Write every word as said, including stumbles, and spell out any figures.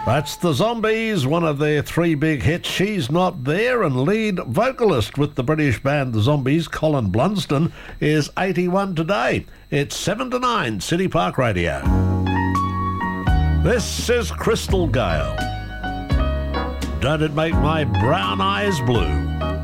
That's the Zombies, one of their three big hits, She's Not There, and lead vocalist with the British band The Zombies, Colin Blunston, is eighty-one today. It's seven to nine, City Park Radio. This is Crystal Gale. Don't it make my brown eyes blue?